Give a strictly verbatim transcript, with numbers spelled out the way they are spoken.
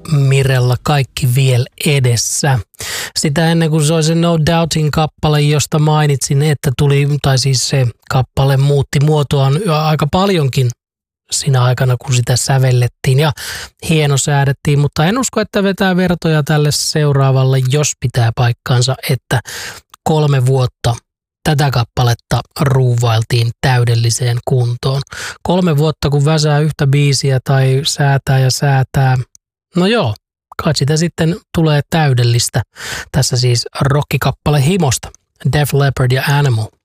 Mirella kaikki vielä edessä. Sitä ennen kuin se oli se No Doubtin kappale, josta mainitsin, että tuli, tai siis se kappale muutti muotoaan aika paljonkin siinä aikana, kun sitä sävellettiin ja hienosäädettiin, mutta en usko, että vetää vertoja tälle seuraavalle, jos pitää paikkaansa, että kolme vuotta tätä kappaletta ruuvailtiin täydelliseen kuntoon. Kolme vuotta, kun väsää yhtä biisiä tai säätää ja säätää. No joo, kai sitä sitten tulee täydellistä. Tässä siis rockikappale himosta. Def Leppard ja Animal.